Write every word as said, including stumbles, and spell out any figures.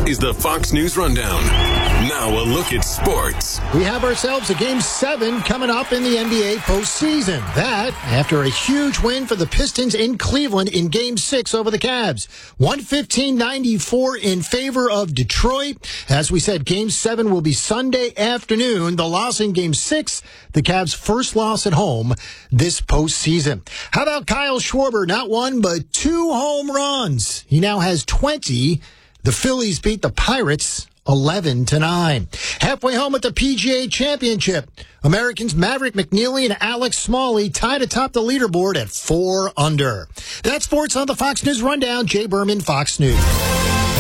is the Fox News Rundown. Now a look at sports. We have ourselves a Game seven coming up in the N B A postseason. That after a huge win for the Pistons in Cleveland in Game six over the Cavs. one fifteen ninety-four in favor of Detroit. As we said, Game seven will be Sunday afternoon. The loss in Game six, the Cavs' first loss at home this postseason. How about Kyle Schwarber? Not one, but two home runs. He now has twenty. The Phillies beat the Pirates eleven to nine. Halfway home at the P G A Championship, Americans Maverick McNeely and Alex Smalley tied atop the leaderboard at four under. That's sports on the Fox News Rundown. Jay Berman, Fox News.